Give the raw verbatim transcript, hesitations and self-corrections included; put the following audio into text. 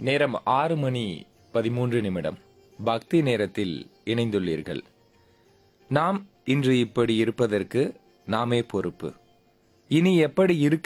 நேரம் ஆறு மணி பதிமூன்று நிமிடம். பக்தி நேரத்தில் இணைந்துள்ளீர்கள். நாம் இன்று இப்படி இருப்பதற்கு நாமே பொறுப்பு. இனி எப்படி இருக்க